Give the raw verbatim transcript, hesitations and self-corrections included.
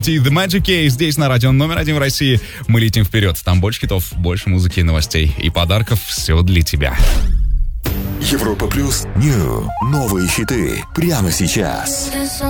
The Magic Key здесь на радио номер один в России. Мы летим вперед. Там больше хитов, больше музыки, новостей и подарков. Все для тебя. Европа плюс. Нью. Новые хиты. Прямо сейчас.